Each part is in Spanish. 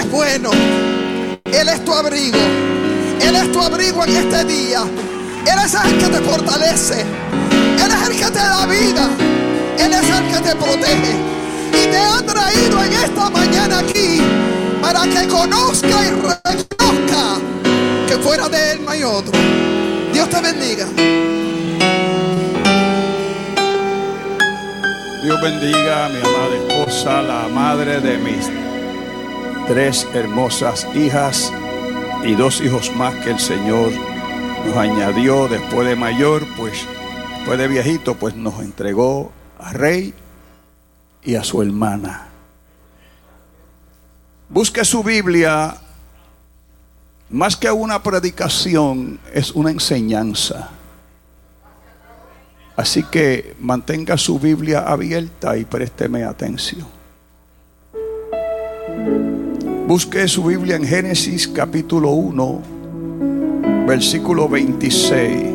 es bueno. Él es tu abrigo. Él es tu abrigo en este día. Él es el que te fortalece. Él es el que te da vida. Él es el que te protege. Y te ha traído en esta mañana aquí para que conozca y reconozca que fuera de Él no hay otro. Dios te bendiga. Dios bendiga a mi amada esposa, la madre de mis 3 hermosas hijas y 2 hijos más que el Señor nos añadió después de mayor, pues después de viejito, pues nos entregó a Rey y a su hermana. Busque su Biblia. Más que una predicación, es una enseñanza. Así que mantenga su Biblia abierta y présteme atención. Busque su Biblia en Génesis capítulo 1, versículo 26.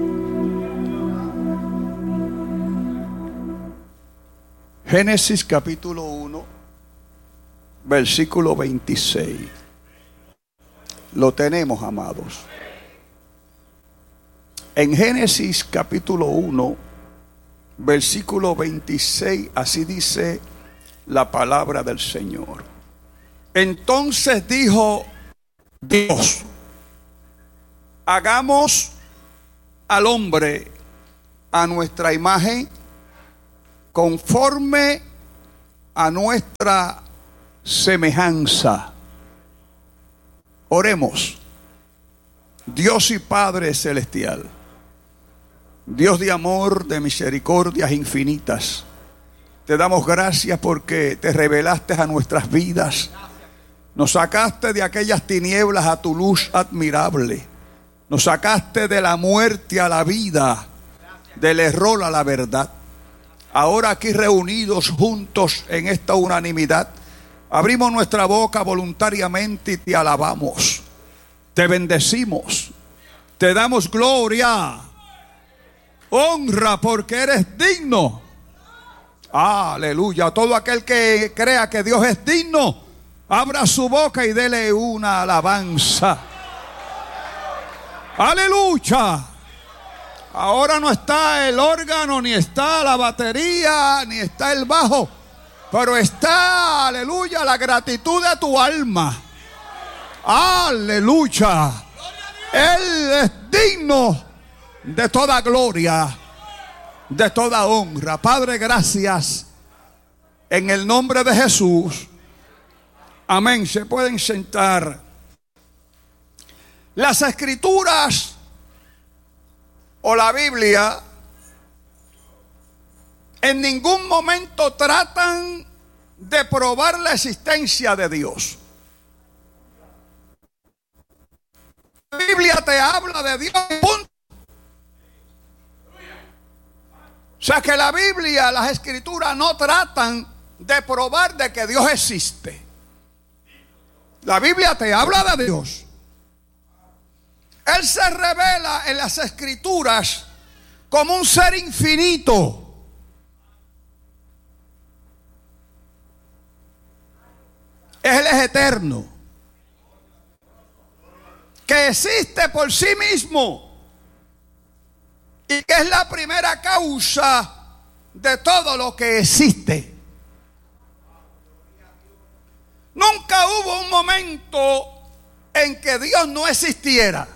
Génesis capítulo 1, versículo 26. Lo tenemos, amados. En Génesis capítulo 1, versículo 26, así dice la palabra del Señor. Entonces dijo Dios: hagamos al hombre a nuestra imagen, conforme a nuestra semejanza. Oremos. Dios y Padre celestial, Dios de amor, de misericordias infinitas, te damos gracias porque te revelaste a nuestras vidas. Nos sacaste de aquellas tinieblas a tu luz admirable. Nos sacaste de la muerte a la vida, del error a la verdad. Ahora aquí reunidos juntos en esta unanimidad, abrimos nuestra boca voluntariamente y te alabamos. Te bendecimos. Te damos gloria, honra, porque eres digno. Aleluya. Todo aquel que crea que Dios es digno, abra su boca y dele una alabanza. Aleluya. Ahora no está el órgano, ni está la batería, ni está el bajo, pero está, aleluya, la gratitud de tu alma. Aleluya. Él es digno de toda gloria, de toda honra. Padre, gracias en el nombre de Jesús. Amén. Se pueden sentar. Las Escrituras o la Biblia en ningún momento tratan de probar la existencia de Dios. La Biblia te habla de Dios, punto. O sea que la Biblia, las Escrituras no tratan de probar de que Dios existe. La Biblia te habla de Dios. Él se revela en las Escrituras como un ser infinito. Él es eterno, que existe por sí mismo y que es la primera causa de todo lo que existe. Nunca hubo un momento en que Dios no existiera.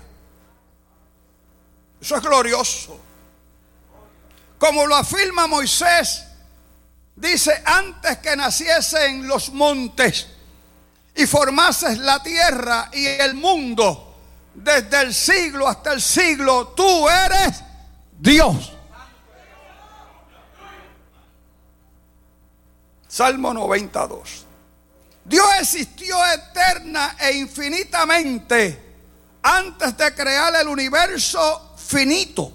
Eso es glorioso. Como lo afirma Moisés, dice: antes que naciesen los montes y formases la tierra y el mundo, desde el siglo hasta el siglo, tú eres Dios. Salmo 92. Dios existió eterna e infinitamente antes de crear el universo finito.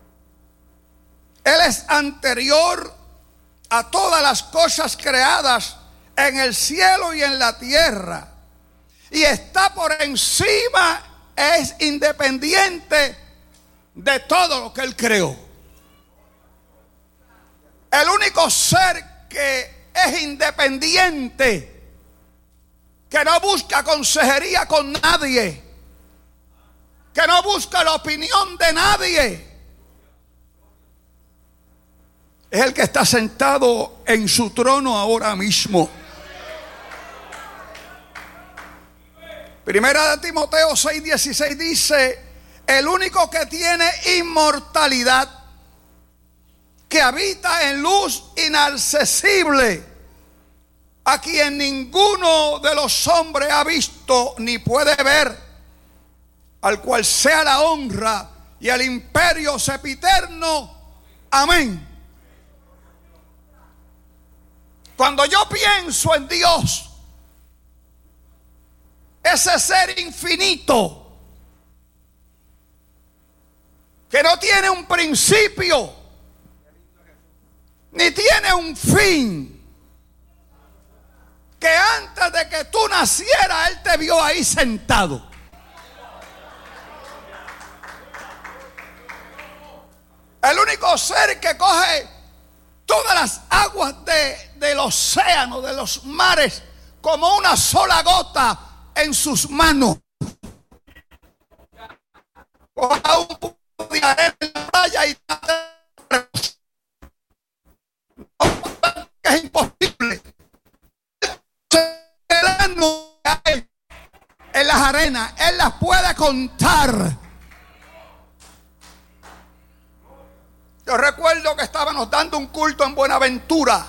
Él es anterior a todas las cosas creadas en el cielo y en la tierra, y está por encima, es independiente de todo lo que Él creó. El único ser que es independiente que no busca consejería con nadie, que no busca la opinión de nadie. Es el que está sentado en su trono ahora mismo. Primera de Timoteo 6:16 dice: el único que tiene inmortalidad, que habita en luz inaccesible, a quien ninguno de los hombres ha visto ni puede ver, al cual sea la honra y el imperio sempiterno. Amén. Cuando yo pienso en Dios, ese ser infinito, que no tiene un principio, ni tiene un fin, que antes de que tú nacieras, Él te vio ahí sentado. El único ser que coge todas las aguas del océano, de los mares, como una sola gota en sus manos. Coja un poco de arena en la playa y es imposible. En las arenas, Él las puede contar. Yo recuerdo que estábamos dando un culto en Buenaventura,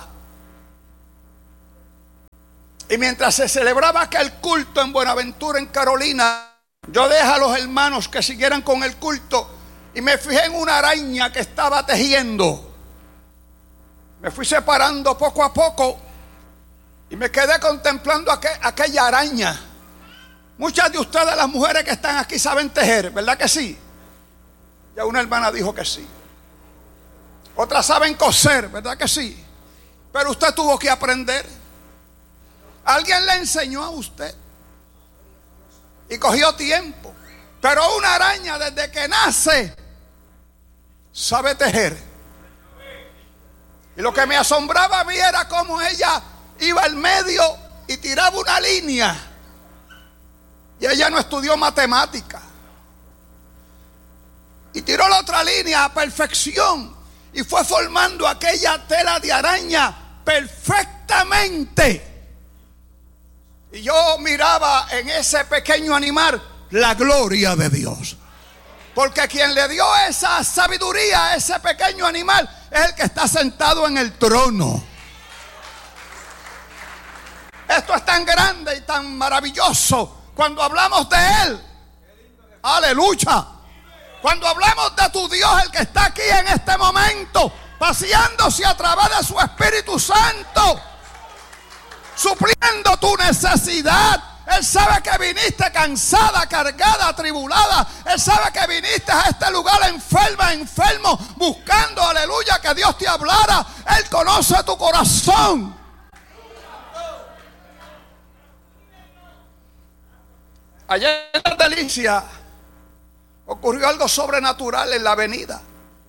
y mientras se celebraba aquel culto en Buenaventura, en Carolina, yo dejé a los hermanos que siguieran con el culto y me fijé en una araña que estaba tejiendo. Me fui separando poco a poco y me quedé contemplando aquella araña. Muchas de ustedes, las mujeres que están aquí, saben tejer, ¿verdad que sí? Ya una hermana dijo que sí. Otras saben coser, ¿verdad que sí? Pero usted tuvo que aprender. Alguien le enseñó a usted y cogió tiempo. Pero una araña, desde que nace, sabe tejer. Y lo que me asombraba a mí era cómo ella iba al medio y tiraba una línea. Y ella no estudió matemática. Y tiró la otra línea a perfección. Y fue formando aquella tela de araña perfectamente. Y yo miraba en ese pequeño animal la gloria de Dios. Porque quien le dio esa sabiduría a ese pequeño animal es el que está sentado en el trono. Esto es tan grande y tan maravilloso cuando hablamos de Él. Aleluya. Cuando hablamos de tu Dios, el que está aquí en este momento, paseándose a través de su Espíritu Santo, supliendo tu necesidad. Él sabe que viniste cansada, cargada, atribulada. Él sabe que viniste a este lugar enfermo, buscando, aleluya, que Dios te hablara. Él conoce tu corazón. Ayer en la Delicia ocurrió algo sobrenatural en la avenida.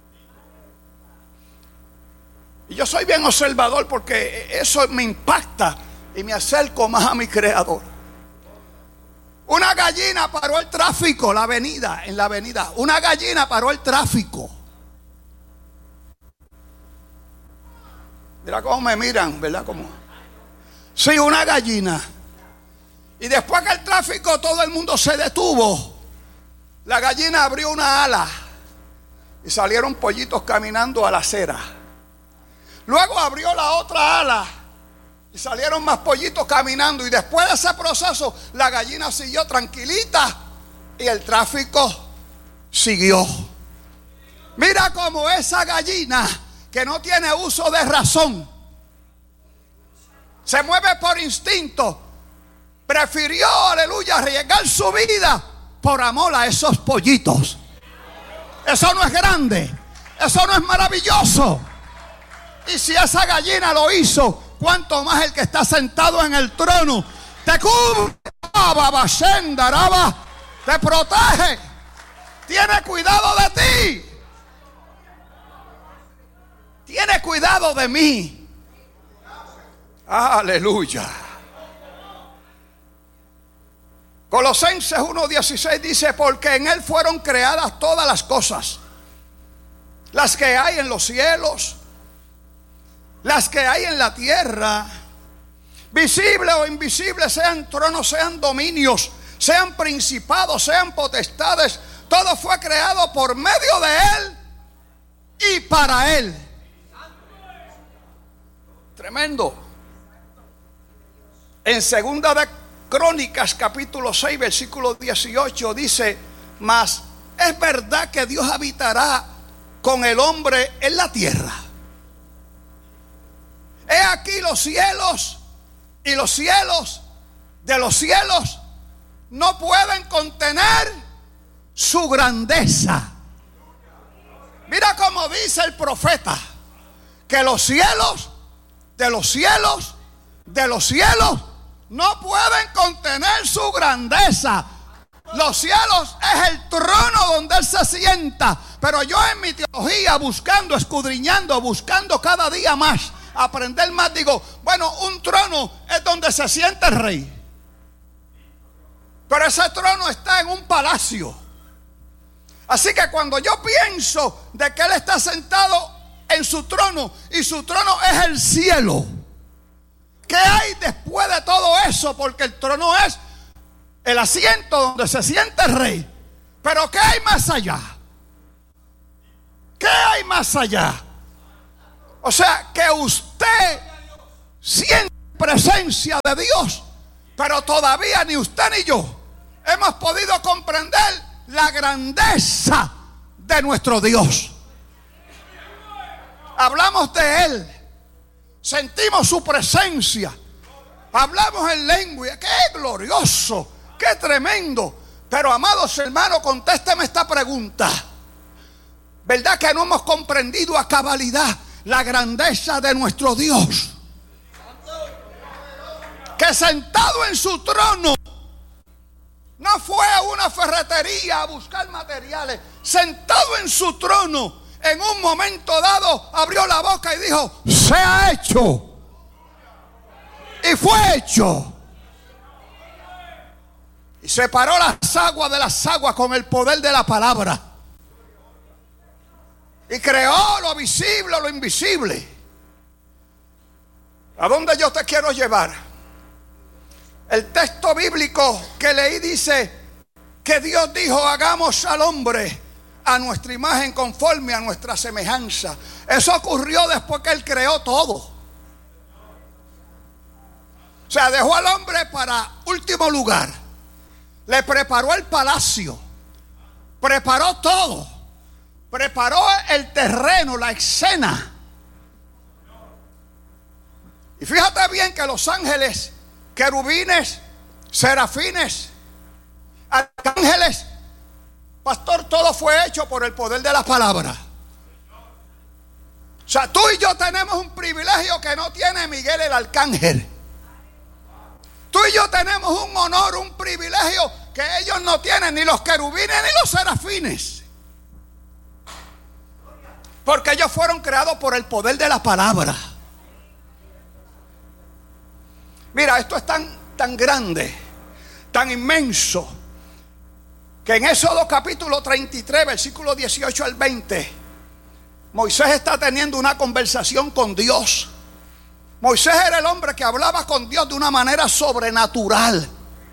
Y yo soy bien observador porque eso me impacta y me acerco más a mi Creador. Una gallina paró el tráfico, en la avenida. Una gallina paró el tráfico. Mira cómo me miran, ¿verdad? Como, sí, una gallina. Y después que el tráfico, todo el mundo se detuvo, la gallina abrió una ala y salieron pollitos caminando a la acera. Luego abrió la otra ala y salieron más pollitos caminando. Y después de ese proceso, la gallina siguió tranquilita y el tráfico siguió. Mira cómo esa gallina, que no tiene uso de razón, se mueve por instinto, prefirió, aleluya, arriesgar su vida por amor a esos pollitos. Eso no es grande, eso no es maravilloso. Y si esa gallina lo hizo, cuánto más el que está sentado en el trono te cubre, te protege, tiene cuidado de ti, tiene cuidado de mí. Aleluya. Colosenses 1:16 dice: porque en Él fueron creadas todas las cosas, las que hay en los cielos, las que hay en la tierra, visibles o invisibles, sean tronos, sean dominios, sean principados, sean potestades. Todo fue creado por medio de Él y para Él. Tremendo. En segunda de Crónicas capítulo 6 versículo 18 dice: mas es verdad que Dios habitará con el hombre en la tierra. He aquí los cielos, y los cielos de los cielos no pueden contener su grandeza. Mira cómo dice el profeta, que los cielos de los cielos de los cielos no pueden contener su grandeza. Los cielos es el trono donde Él se sienta. Pero yo en mi teología, buscando, escudriñando, buscando cada día más, aprender más, digo, bueno, un trono es donde se sienta el rey. Pero ese trono está en un palacio. Así que cuando yo pienso de que Él está sentado en su trono, y su trono es el cielo, ¿qué hay después de todo eso? Porque el trono es el asiento donde se sienta el rey. Pero ¿qué hay más allá? ¿Qué hay más allá? O sea, que usted siente presencia de Dios, pero todavía ni usted ni yo hemos podido comprender la grandeza de nuestro Dios. Hablamos de Él, sentimos su presencia, hablamos en lengua. ¡Qué glorioso! ¡Qué tremendo! Pero amados hermanos, contésteme esta pregunta. ¿Verdad que no hemos comprendido a cabalidad la grandeza de nuestro Dios? Que sentado en su trono no fue a una ferretería a buscar materiales. Sentado en su trono, en un momento dado abrió la boca y dijo: sea hecho. Y fue hecho. Y separó las aguas de las aguas con el poder de la palabra. Y creó lo visible, lo invisible. ¿A dónde yo te quiero llevar? El texto bíblico que leí dice que Dios dijo: hagamos al hombre a nuestra imagen, conforme a nuestra semejanza. Eso ocurrió después que Él creó todo. O sea, dejó al hombre para último lugar. Le preparó el palacio, preparó todo, preparó el terreno, la escena. Y fíjate bien que los ángeles, querubines, serafines, arcángeles, pastor, todo fue hecho por el poder de la palabra. O sea, tú y yo tenemos un privilegio que no tiene Miguel el arcángel. Tú y yo tenemos un honor, un privilegio que ellos no tienen, ni los querubines ni los serafines. Porque ellos fueron creados por el poder de la palabra. Mira, esto es tan grande, tan inmenso, que en Éxodo capítulo 33, versículo 18 al 20, Moisés está teniendo una conversación con Dios. Moisés era el hombre que hablaba con Dios de una manera sobrenatural.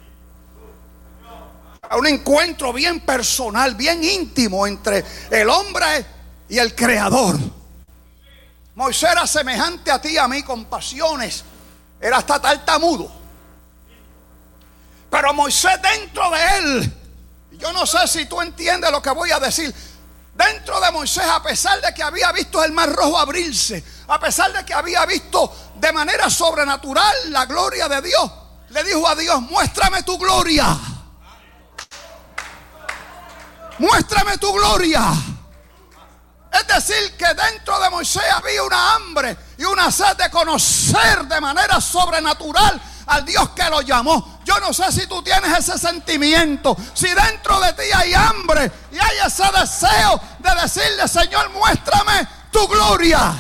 Un encuentro bien personal, bien íntimo entre el hombre y el Creador. Moisés era semejante a ti y a mí, con pasiones. Era hasta tartamudo. Pero Moisés, dentro de él, yo no sé si tú entiendes lo que voy a decir, dentro de Moisés, a pesar de que había visto el mar rojo abrirse, a pesar de que había visto de manera sobrenatural la gloria de Dios, le dijo a Dios: muéstrame tu gloria. Muéstrame tu gloria. Es decir, que dentro de Moisés había una hambre y una sed de conocer de manera sobrenatural al Dios que lo llamó. Yo no sé si tú tienes ese sentimiento, si dentro de ti hay hambre y hay ese deseo de decirle: Señor, muéstrame tu gloria.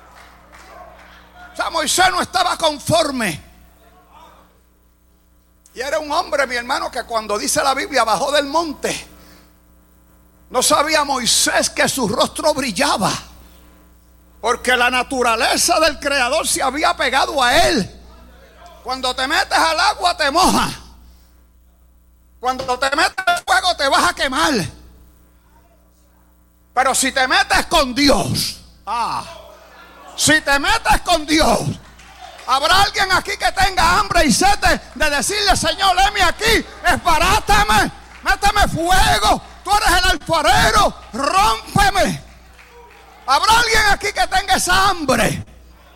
O sea, Moisés no estaba conforme. Y era un hombre, mi hermano, que cuando dice la Biblia bajó del monte, no sabía Moisés que su rostro brillaba, porque la naturaleza del Creador se había pegado a él. Cuando te metes al agua te moja. Cuando te metes al fuego te vas a quemar. Pero si te metes con Dios, si te metes con Dios, habrá alguien aquí que tenga hambre y sed de decirle: Señor, heme aquí, esbarátame, méteme fuego, tú eres el alfarero, rómpeme. Habrá alguien aquí que tenga esa hambre.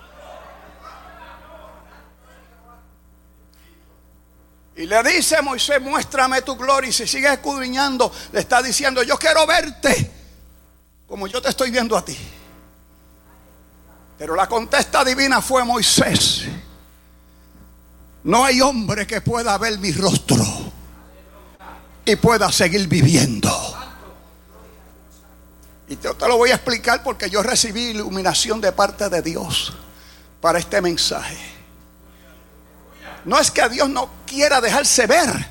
Y le dice Moisés: muéstrame tu gloria. Y si sigue escudriñando, le está diciendo: yo quiero verte como yo te estoy viendo a ti. Pero la contesta divina fue: Moisés, no hay hombre que pueda ver mi rostro y pueda seguir viviendo. Y te lo voy a explicar, porque yo recibí iluminación de parte de Dios para este mensaje. No es que Dios no quiera dejarse ver,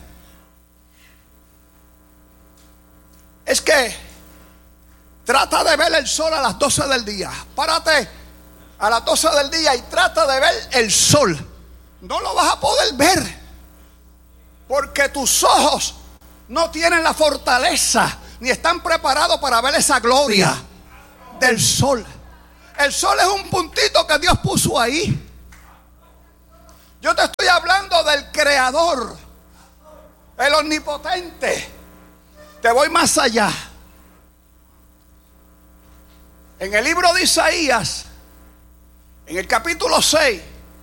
es que trata de ver el sol a las 12 del día. Párate a las 12 del día y trata de ver el sol. No lo vas a poder ver, porque tus ojos no tienen la fortaleza ni están preparados para ver esa gloria del sol. El sol es un puntito que Dios puso ahí. Yo te estoy hablando del Creador, el Omnipotente. Te voy más allá. En el libro de Isaías, en el capítulo 6,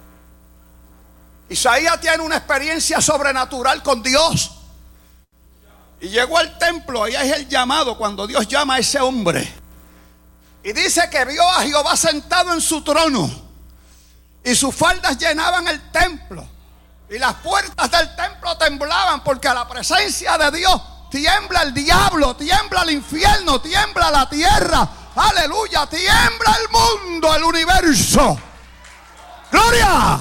Isaías tiene una experiencia sobrenatural con Dios. Y llegó al templo, y ahí es el llamado, cuando Dios llama a ese hombre. Y dice que vio a Jehová sentado en su trono, y sus faldas llenaban el templo, y las puertas del templo temblaban, porque a la presencia de Dios tiembla el diablo, tiembla el infierno, tiembla la tierra. Aleluya, tiembla el mundo, el universo. ¡Gloria!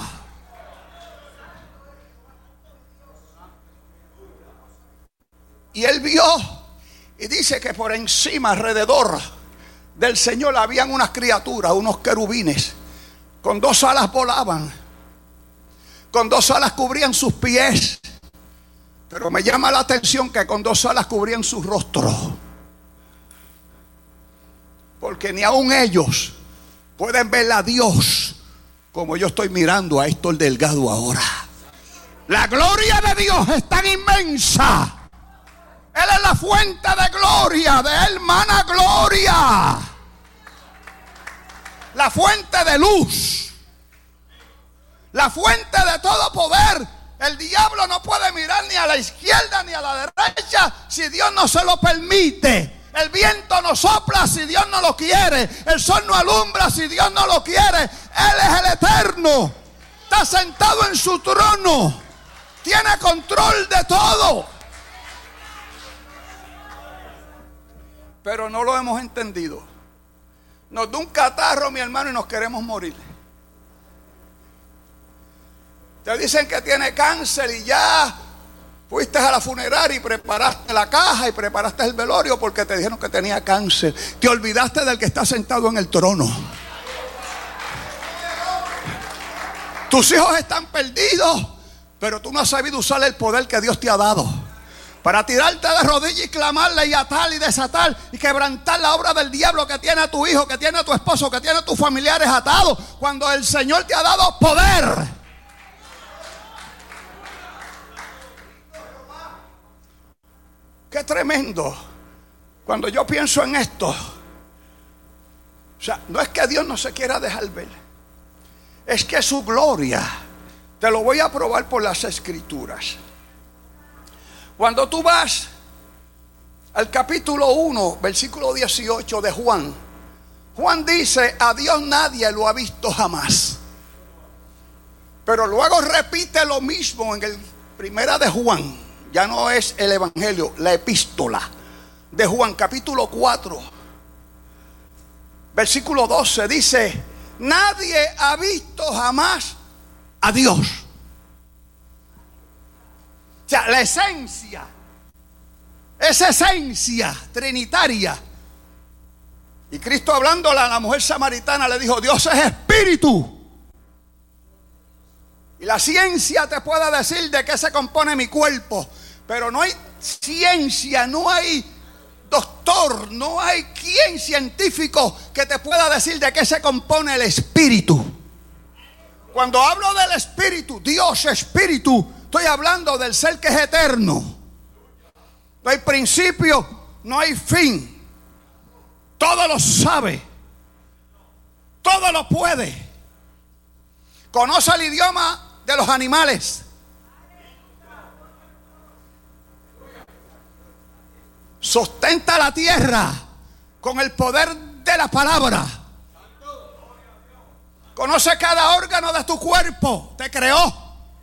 Y él vio, y dice que por encima, alrededor del Señor, habían unas criaturas, unos querubines. Con 2 alas volaban, con 2 alas cubrían sus pies. Pero me llama la atención que con 2 alas cubrían su rostro, porque ni aun ellos pueden ver a Dios como yo estoy mirando a Héctor Delgado ahora. La gloria de Dios es tan inmensa. Él es la fuente de gloria, de él mana gloria, la fuente de luz, la fuente de todo poder. El diablo no puede mirar ni a la izquierda ni a la derecha si Dios no se lo permite. El viento no sopla si Dios no lo quiere. El sol no alumbra si Dios no lo quiere. Él es el eterno. Está sentado en su trono. Tiene control de todo. Pero no lo hemos entendido. Nos da un catarro, mi hermano, y nos queremos morir. Te dicen que tiene cáncer y ya fuiste a la funeraria y preparaste la caja y preparaste el velorio porque te dijeron que tenía cáncer. Te olvidaste del que está sentado en el trono. Tus hijos están perdidos, pero tú no has sabido usar el poder que Dios te ha dado para tirarte de rodillas y clamarle y atar y desatar y quebrantar la obra del diablo que tiene a tu hijo, que tiene a tu esposo, que tiene a tus familiares atados, cuando el Señor te ha dado poder. Qué tremendo. Cuando yo pienso en esto, o sea, no es que Dios no se quiera dejar ver, es que su gloria, te lo voy a probar por las escrituras. Cuando tú vas al capítulo 1, versículo 18 de Juan, Juan dice: a Dios nadie lo ha visto jamás. Pero luego repite lo mismo en el primera de Juan. Ya no es el evangelio, la epístola de Juan, capítulo 4, versículo 12, dice: nadie ha visto jamás a Dios. sea, la esencia, esa esencia trinitaria. Y Cristo, hablándole a la mujer samaritana, le dijo: Dios es espíritu. Y la ciencia te puede decir de qué se compone mi cuerpo, pero no hay ciencia, no hay doctor, no hay quien científico que te pueda decir de qué se compone el espíritu. Cuando hablo del espíritu, Dios espíritu, estoy hablando del ser que es eterno. No hay principio, no hay fin. Todo lo sabe, todo lo puede. Conoce el idioma de los animales. Sustenta la tierra con el poder de la palabra. Conoce cada órgano de tu cuerpo. Te creó.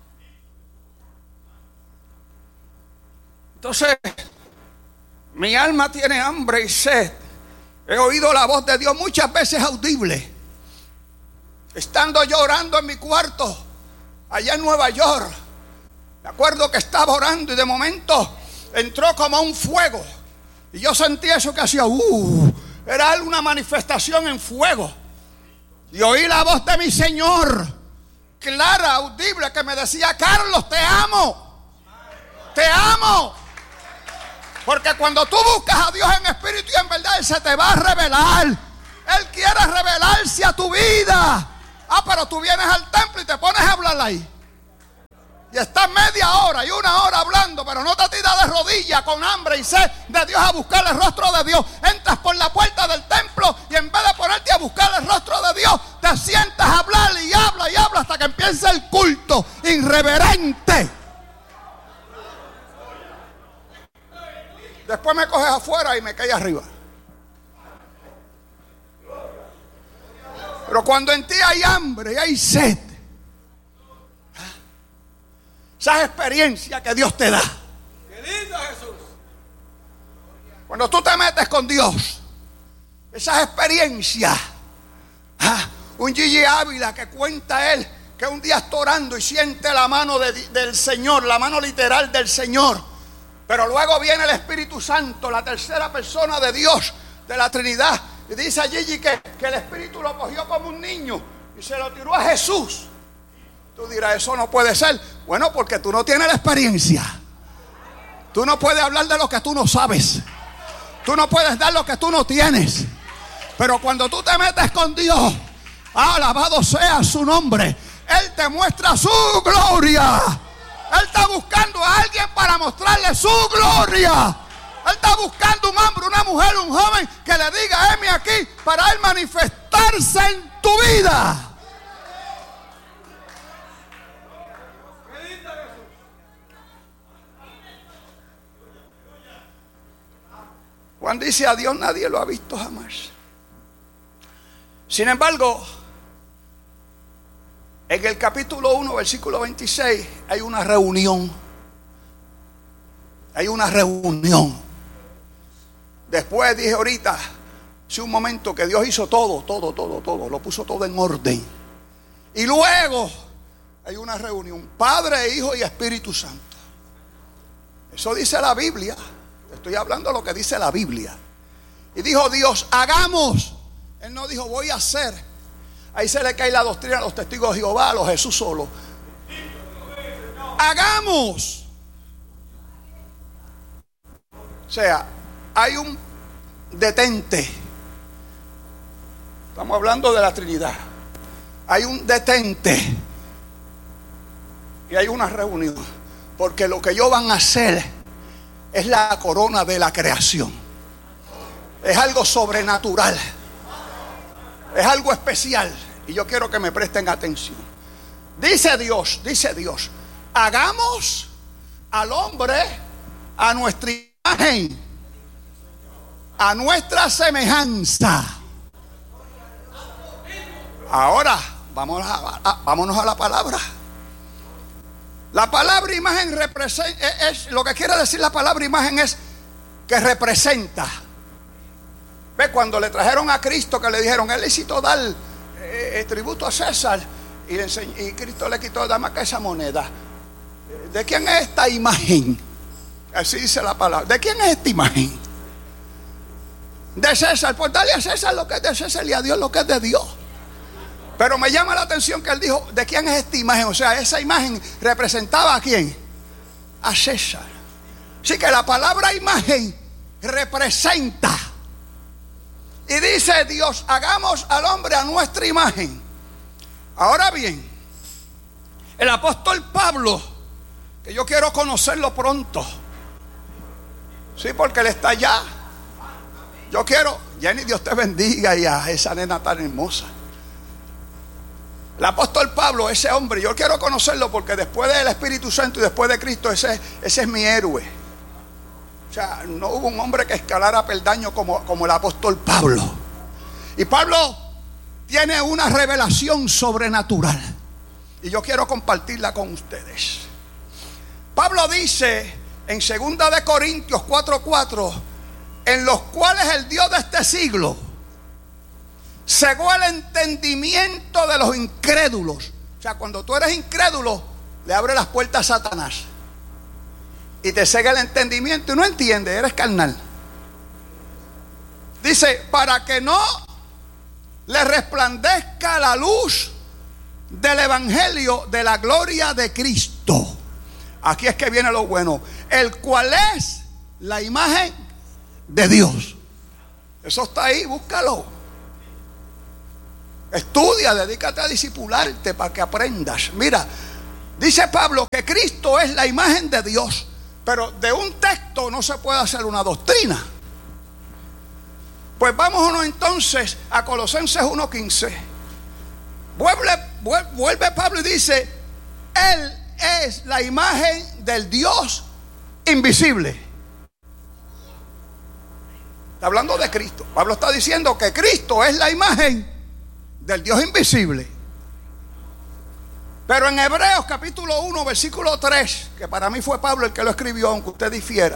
Entonces, mi alma tiene hambre y sed. He oído la voz de Dios muchas veces audible. Estando yo orando en mi cuarto allá en Nueva York, me acuerdo que estaba orando y de momento entró como un fuego. Y yo sentí eso que hacía era una manifestación en fuego. Y oí la voz de mi Señor, clara, audible, que me decía: Carlos, te amo. Te amo. Porque cuando tú buscas a Dios en espíritu y en verdad, Él se te va a revelar. Él quiere revelarse a tu vida. Pero tú vienes al templo y te pones a hablar ahí. Y estás media hora y una hora hablando, pero no te tiras de rodillas con hambre y sed de Dios a buscar el rostro de Dios. Entras por la puerta del templo y en vez de ponerte a buscar el rostro de Dios, te sientas a hablar y habla hasta que empiece el culto irreverente. Después me coges afuera y me caes arriba. Pero cuando en ti hay hambre y hay sed, esa experiencia que Dios te da. ¡Qué lindo, Jesús! Cuando tú te metes con Dios, esas experiencias. Un Gigi Ávila que cuenta él que un día está orando y siente la mano del Señor, la mano literal del Señor. Pero luego viene el Espíritu Santo, la tercera persona de Dios, de la Trinidad. Y dice a Gigi que el Espíritu lo cogió como un niño y se lo tiró a Jesús. Tú dirás: eso no puede ser. Bueno, porque tú no tienes la experiencia. Tú no puedes hablar de lo que tú no sabes. Tú no puedes dar lo que tú no tienes. Pero cuando tú te metes con Dios, alabado sea su nombre, Él te muestra su gloria. Él está buscando a alguien para mostrarle su gloria. Él está buscando un hombre, una mujer, un joven que le diga: heme aquí, para Él manifestarse en tu vida. Juan dice: a Dios nadie lo ha visto jamás. Sin embargo, en el capítulo 1, versículo 26, hay una reunión. Hay una reunión. Después dije ahorita, hace un momento, que Dios hizo todo, lo puso todo en orden. Y luego hay una reunión, Padre, Hijo y Espíritu Santo. Eso dice la Biblia. Estoy hablando de lo que dice la Biblia. Y dijo Dios: hagamos. Él no dijo: voy a hacer. Ahí se le cae la doctrina a los testigos de Jehová, a los Jesús solo. Hagamos. O sea, hay un detente. Estamos hablando de la Trinidad. Hay un detente. Y hay una reunión. Porque lo que ellos van a hacer es la corona de la creación. Es algo sobrenatural. Es algo especial. Y yo quiero que me presten atención. Dice Dios: hagamos al hombre a nuestra imagen, a nuestra semejanza. Ahora vámonos a la palabra. La palabra imagen representa, lo que quiere decir la palabra imagen es que representa. Ve, cuando le trajeron a Cristo, que le dijeron: es lícito dar tributo a César, y Cristo le quitó: dame acá esa moneda. ¿de quién es esta imagen? Así dice la palabra. ¿De quién es esta imagen? De César. Pues dale a César lo que es de César y a Dios lo que es de Dios. Pero me llama la atención que él dijo, ¿de quién es esta imagen? O sea, esa imagen representaba ¿a quién? A César. Así que la palabra imagen representa. Y dice Dios, hagamos al hombre a nuestra imagen. Ahora bien, el apóstol Pablo, que yo quiero conocerlo pronto. Sí, porque él está allá. Yo quiero, Jenny, Dios te bendiga, y a esa nena tan hermosa. El apóstol Pablo, ese hombre, yo quiero conocerlo porque después del Espíritu Santo y después de Cristo, ese es mi héroe. O sea, no hubo un hombre que escalara peldaño como el apóstol Pablo. Y Pablo tiene una revelación sobrenatural. Y yo quiero compartirla con ustedes. Pablo dice en 2 de Corintios 4:4, en los cuales el Dios de este siglo cegó el entendimiento de los incrédulos. O sea, cuando tú eres incrédulo, le abre las puertas a Satanás y te cega el entendimiento y no entiendes, eres carnal. Dice, para que no le resplandezca la luz del evangelio de la gloria de Cristo. Aquí es que viene lo bueno, el cual es la imagen de Dios. Eso está ahí, búscalo. Estudia, dedícate a discipularte para que aprendas. Mira, dice Pablo que Cristo es la imagen de Dios, pero de un texto no se puede hacer una doctrina. Pues vámonos entonces a Colosenses 1:15. Vuelve Pablo y dice, Él es la imagen del Dios invisible. Está hablando de Cristo. Pablo está diciendo que Cristo es la imagen del Dios invisible. Pero en Hebreos capítulo 1 versículo 3, que para mí fue Pablo el que lo escribió, aunque usted difiera,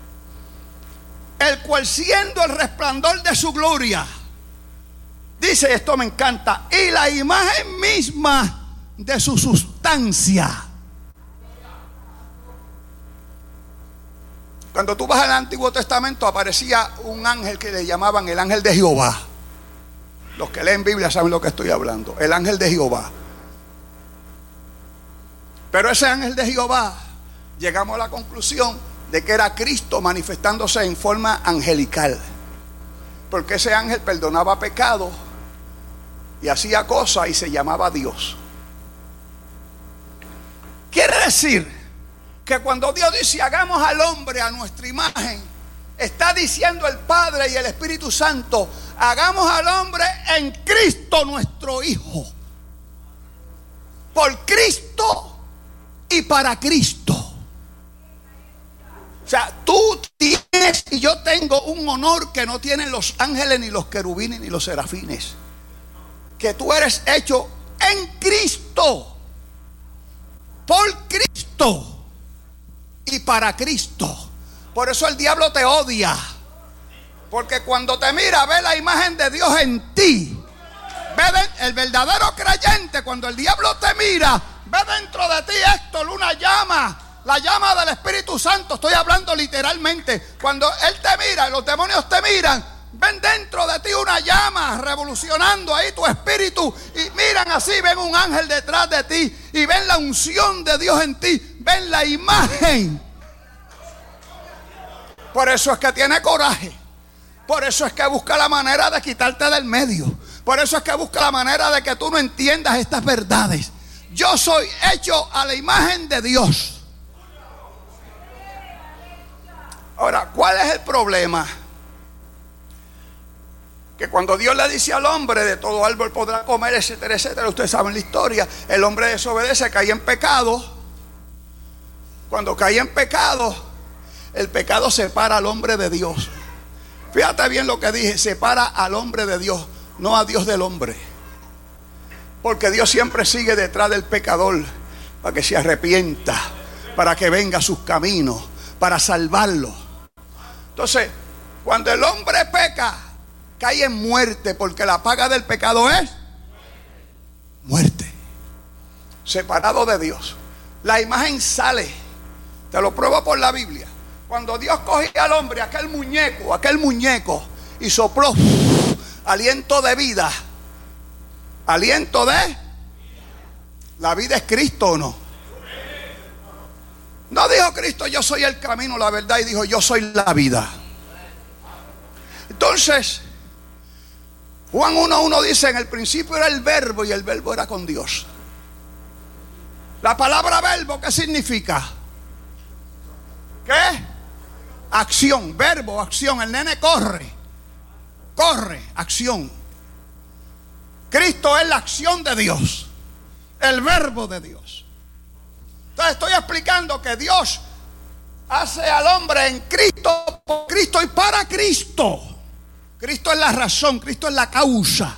el cual siendo el resplandor de su gloria, dice, esto me encanta, y la imagen misma de su sustancia. Cuando tú vas al Antiguo Testamento aparecía un ángel que le llamaban el ángel de Jehová. Los que leen Biblia saben lo que estoy hablando. El ángel de Jehová. Pero ese ángel de Jehová, llegamos a la conclusión de que era Cristo manifestándose en forma angelical. Porque ese ángel perdonaba pecados y hacía cosas y se llamaba Dios. Quiere decir que cuando Dios dice hagamos al hombre a nuestra imagen, está diciendo el Padre y el Espíritu Santo, hagamos al hombre en Cristo nuestro Hijo. Por Cristo y para Cristo. O sea, tú tienes y yo tengo un honor que no tienen los ángeles, ni los querubines, ni los serafines. Que tú eres hecho en Cristo. Por Cristo y para Cristo. Por eso el diablo te odia. Porque cuando te mira, ve la imagen de Dios en ti. El verdadero creyente, cuando el diablo te mira, ve dentro de ti esto, una llama. La llama del Espíritu Santo. Estoy hablando literalmente. Cuando Él te mira, los demonios te miran, ven dentro de ti una llama revolucionando ahí tu espíritu. Y miran así, ven un ángel detrás de ti. Y ven la unción de Dios en ti. Ven la imagen. Por eso es que tiene coraje. Por eso es que busca la manera de quitarte del medio. Por eso es que busca la manera de que tú no entiendas estas verdades. Yo soy hecho a la imagen de Dios. Ahora, ¿cuál es el problema? Que cuando Dios le dice al hombre, de todo árbol podrá comer, etcétera, etcétera, ustedes saben la historia, el hombre desobedece, cae en pecado. Cuando cae en pecado, el pecado separa al hombre de Dios. Fíjate bien lo que dije, separa al hombre de Dios, no a Dios del hombre. Porque Dios siempre sigue detrás del pecador para que se arrepienta, para que venga a sus caminos, para salvarlo. Entonces, cuando el hombre peca, cae en muerte, porque la paga del pecado es muerte. Separado de Dios. la imagen sale. Te lo pruebo por la Biblia. Cuando Dios cogía al hombre, aquel muñeco, y sopló aliento de vida. Aliento de... ¿La vida es Cristo o no? No dijo Cristo, yo soy el camino, la verdad, y dijo, yo soy la vida. Entonces, Juan 1:1 dice, en el principio era el verbo y el verbo era con Dios. La palabra verbo, ¿qué significa? ¿Qué? Acción, verbo, acción. El nene corre, acción. Cristo es la acción de Dios, el verbo de Dios. Entonces estoy explicando que Dios hace al hombre en Cristo, por Cristo y para Cristo. Cristo es la razón, Cristo es la causa.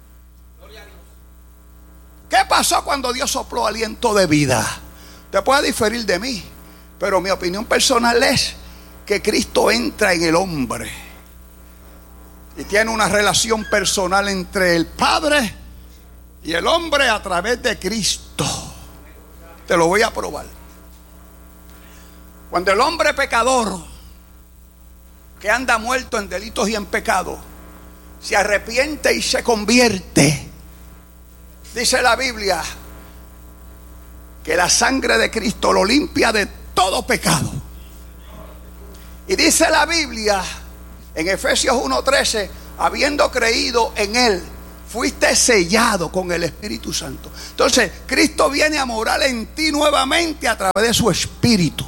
¿Qué pasó cuando Dios sopló aliento de vida? Te puede diferir de mí, pero mi opinión personal es que Cristo entra en el hombre y tiene una relación personal entre el Padre y el hombre a través de Cristo. Te lo voy a probar. Cuando el hombre pecador, que anda muerto en delitos y en pecado, se arrepiente y se convierte, dice la Biblia que la sangre de Cristo lo limpia de todo pecado. Y dice la Biblia en Efesios 1:13, habiendo creído en Él, fuiste sellado con el Espíritu Santo. Entonces, Cristo viene a morar en ti nuevamente a través de su Espíritu.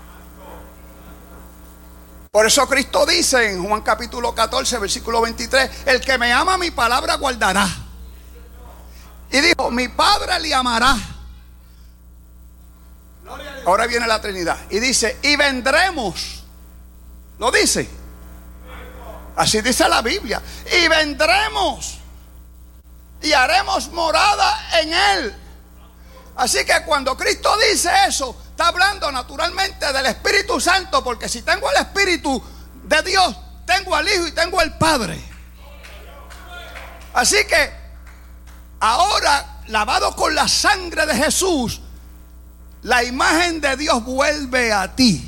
Por eso Cristo dice en Juan capítulo 14, versículo 23, el que me ama, mi palabra guardará. Y dijo, mi Padre le amará. Ahora viene la Trinidad. Y dice, y vendremos. ¿Lo dice? Así dice la Biblia. Y vendremos y haremos morada en Él. Así que cuando Cristo dice eso, está hablando naturalmente del Espíritu Santo, porque si tengo el Espíritu de Dios, tengo al Hijo y tengo al Padre. Así que ahora, lavado con la sangre de Jesús, la imagen de Dios vuelve a ti.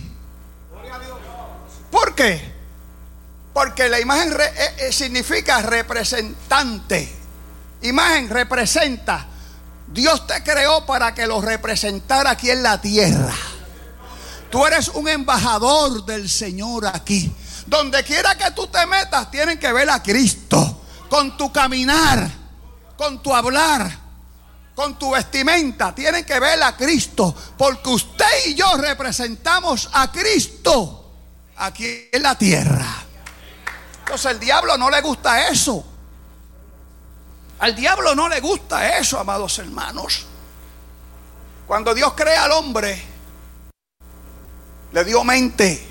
¿Por qué? Porque la imagen significa representante. Imagen representa. Dios te creó para que lo representara aquí en la tierra. Tú eres un embajador del Señor aquí. Donde quiera que tú te metas, tienen que ver a Cristo. Con tu caminar, con tu hablar, con tu vestimenta, tienen que ver a Cristo. Porque usted y yo representamos a Cristo aquí en la tierra. Entonces al diablo no le gusta eso. Al diablo no le gusta eso, amados hermanos. Cuando Dios crea al hombre, le dio mente.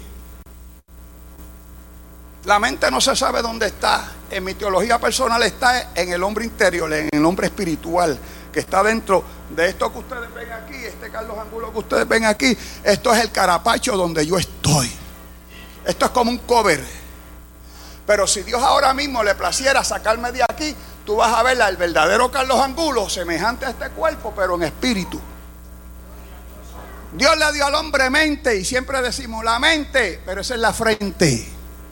La mente no se sabe dónde está. En mi teología personal está en el hombre interior, en el hombre espiritual, que está dentro de esto que ustedes ven aquí, este Carlos Angulo que ustedes ven aquí. Esto es el carapacho donde yo estoy. Esto es como un cover. Pero si Dios ahora mismo le placiera sacarme de aquí, tú vas a ver al verdadero Carlos Angulo, semejante a este cuerpo, pero en espíritu. Dios le dio al hombre mente, y siempre decimos la mente, pero esa es la frente.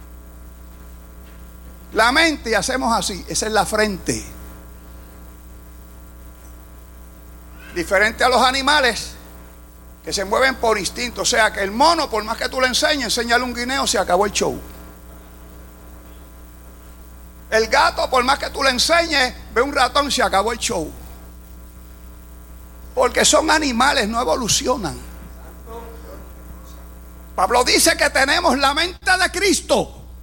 La mente, y hacemos así, esa es la frente. Diferente a los animales que se mueven por instinto. O sea que el mono, por más que tú le enséñale un guineo, se acabó el show. El gato, por más que tú le enseñes, ve un ratón, se acabó el show. Porque son animales, no evolucionan. Pablo dice que tenemos la mente de Cristo.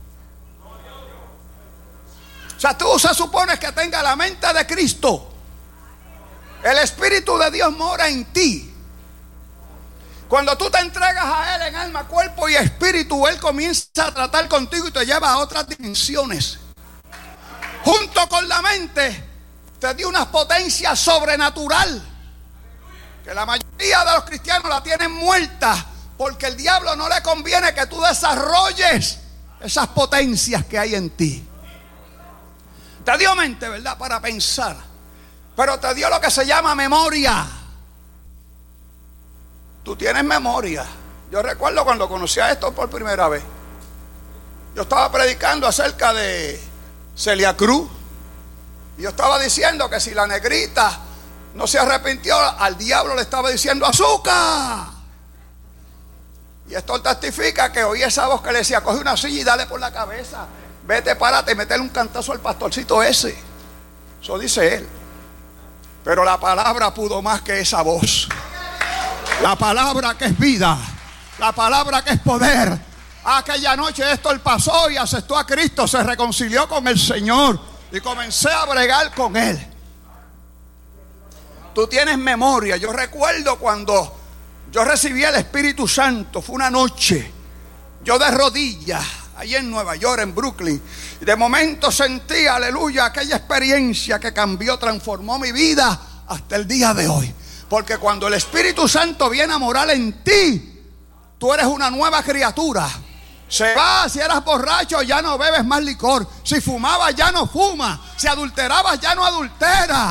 O sea, tú se supone que tengas la mente de Cristo. El Espíritu de Dios mora en ti. Cuando tú te entregas a Él en alma, cuerpo y espíritu, Él comienza a tratar contigo y te lleva a otras dimensiones. Junto con la mente, te dio una potencia sobrenatural que la mayoría de los cristianos la tienen muerta, porque el diablo no le conviene que tú desarrolles esas potencias que hay en ti. Te dio mente, ¿verdad?, para pensar, pero te dio lo que se llama memoria. Tú tienes memoria. Yo recuerdo cuando conocí a esto por primera vez. Yo estaba predicando acerca de Celia Cruz. Y yo estaba diciendo que si la negrita no se arrepintió, al diablo le estaba diciendo azúcar. Y esto testifica que oí esa voz que le decía: coge una silla y dale por la cabeza. Vete, párate y métele un cantazo al pastorcito ese. Eso dice él. Pero la palabra pudo más que esa voz. La palabra que es vida. La palabra que es poder. Aquella noche esto él pasó y aceptó a Cristo. Se reconcilió con el Señor. Y comencé a bregar con él. Tú tienes memoria. Yo recuerdo cuando yo recibí el Espíritu Santo. Fue una noche. Yo de rodillas, allí en Nueva York, en Brooklyn. Y de momento sentí, aleluya, aquella experiencia que cambió, transformó mi vida hasta el día de hoy. Porque cuando el Espíritu Santo viene a morar en ti, tú eres una nueva criatura. Se va, si eras borracho ya no bebes más licor. Si fumabas ya no fumas. Si adulterabas ya no adulteras.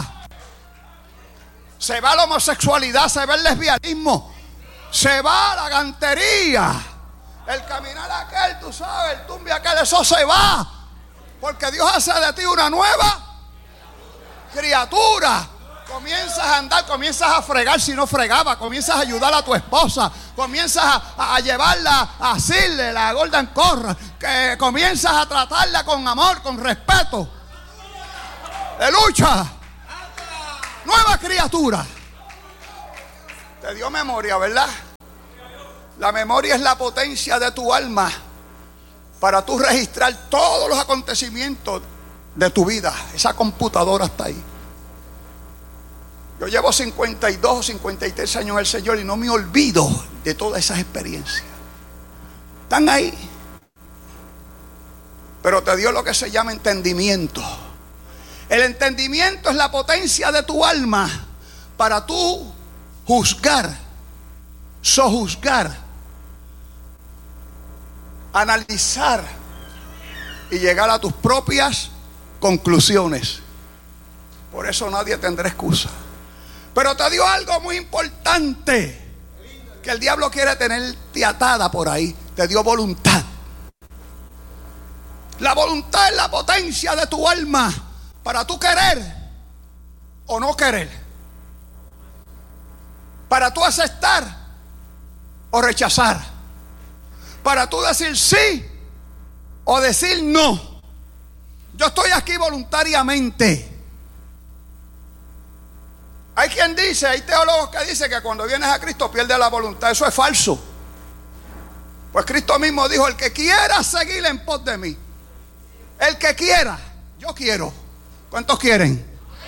Se va la homosexualidad, se va el lesbianismo. Se va la gantería. El caminar aquel, tú sabes, el tumbe aquel, eso se va. Porque Dios hace de ti una nueva criatura. Comienzas a andar, comienzas a fregar si no fregaba, comienzas a ayudar a tu esposa, comienzas a llevarla a asirle la Golden Corral, que comienzas a tratarla con amor, con respeto. De lucha. Nueva criatura. Te dio memoria, ¿verdad? La memoria es la potencia de tu alma para tú registrar todos los acontecimientos de tu vida. Esa computadora está ahí. Yo llevo 52, 53 años en el Señor y no me olvido de todas esas experiencias. Están ahí. Pero te dio lo que se llama entendimiento. El entendimiento es la potencia de tu alma para tú juzgar, sojuzgar, analizar y llegar a tus propias conclusiones. Por eso nadie tendrá excusa. Pero te dio algo muy importante, que el diablo quiere tenerte atada por ahí. Te dio voluntad. La voluntad es la potencia de tu alma para tú querer o no querer, para tú aceptar o rechazar, para tú decir sí o decir no. Yo estoy aquí voluntariamente. Hay quien dice, hay teólogos que dicen que cuando vienes a Cristo pierdes la voluntad. Eso es falso. Pues Cristo mismo dijo: el que quiera seguir en pos de mí, el que quiera, yo quiero. ¿Cuántos quieren?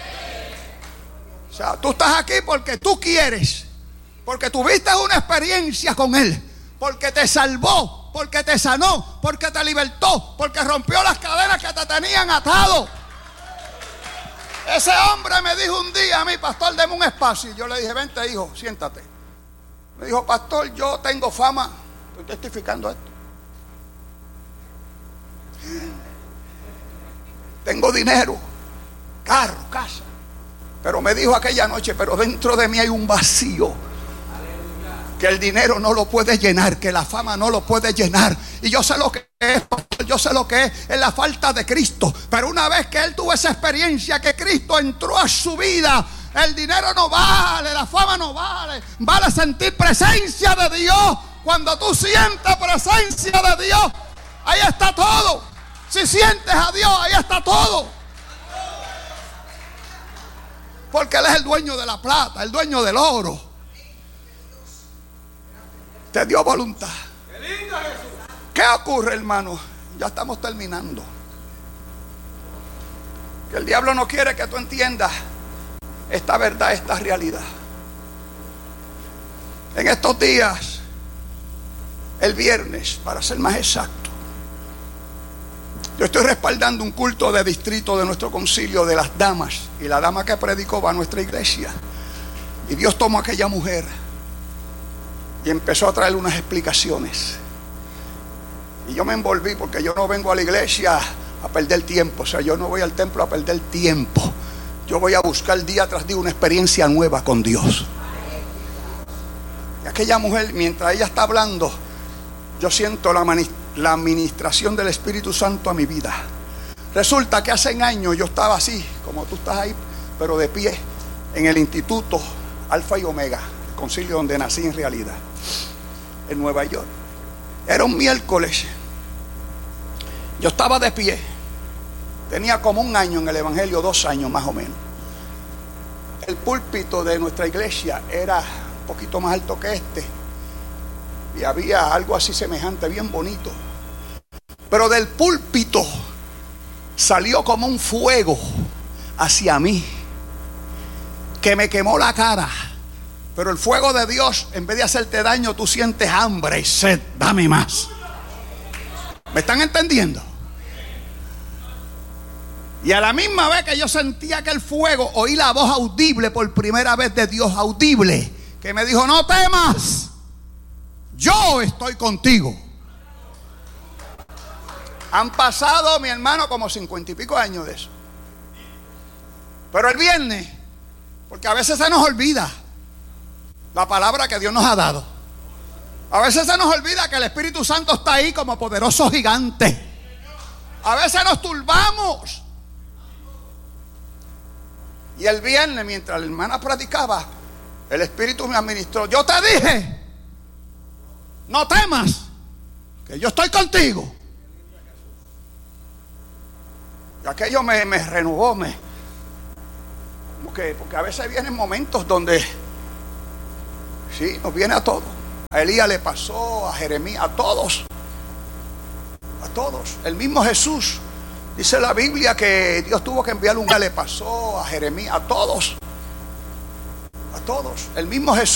O sea, tú estás aquí porque tú quieres, porque tuviste una experiencia con Él, porque te salvó, porque te sanó, porque te libertó, porque rompió las cadenas que te tenían atado. Ese hombre me dijo un día a mí: pastor, deme un espacio. Y yo le dije: vente, hijo, siéntate. Me dijo: pastor, yo tengo fama. Estoy testificando esto. Tengo dinero, carro, casa. Pero me dijo aquella noche: pero dentro de mí hay un vacío que el dinero no lo puede llenar, que la fama no lo puede llenar. Y yo sé lo que es, pastor, yo sé lo que es la falta de Cristo. Pero una vez que él tuvo esa experiencia, que Cristo entró a su vida, el dinero no vale, la fama no vale. Vale sentir presencia de Dios. Cuando tú sientes presencia de Dios, ahí está todo. Si sientes a Dios, ahí está todo. Porque Él es el dueño de la plata, el dueño del oro. Te dio voluntad. ¿Qué ocurre, hermano? Ya estamos terminando. Que el diablo no quiere que tú entiendas esta verdad, esta realidad. En estos días, el viernes, para ser más exacto, yo estoy respaldando un culto de distrito de nuestro concilio de las damas. Y la dama que predicó va a nuestra iglesia. Y Dios tomó a aquella mujer y empezó a traerle unas explicaciones. Y yo me envolví, porque yo no vengo a la iglesia a perder tiempo. O sea, yo no voy al templo a perder tiempo. Yo voy a buscar día tras día una experiencia nueva con Dios. Y aquella mujer, mientras ella está hablando, yo siento la administración del Espíritu Santo a mi vida. Resulta que hace años yo estaba así, como tú estás ahí, pero de pie, en el instituto Alfa y Omega, el concilio donde nací en realidad, en Nueva York. Era un miércoles. Yo estaba de pie. Tenía como 1 año en el Evangelio, 2 años más o menos. El púlpito de nuestra iglesia era un poquito más alto que este. Y había algo así semejante, bien bonito. Pero del púlpito salió como un fuego hacia mí, que me quemó la cara. Pero el fuego de Dios, en vez de hacerte daño, tú sientes hambre y sed. Dame más. ¿Me están entendiendo? Y a la misma vez que yo sentía aquel fuego, oí la voz audible por primera vez de Dios, audible, que me dijo: no temas, yo estoy contigo. Han pasado, mi hermano, como 50 y pico años de eso. Pero el viernes, porque a veces se nos olvida la palabra que Dios nos ha dado. A veces se nos olvida que el Espíritu Santo está ahí como poderoso gigante. A veces nos turbamos. Y el viernes, mientras la hermana predicaba, el Espíritu me administró: yo te dije, no temas, que yo estoy contigo. Y aquello me renovó, porque a veces vienen momentos donde sí, nos viene a todos. A Elías le pasó, a Jeremías, a todos. A todos. El mismo Jesús, dice la Biblia que Dios tuvo que enviarle le pasó a Jeremías, a todos. A todos. El mismo Jesús.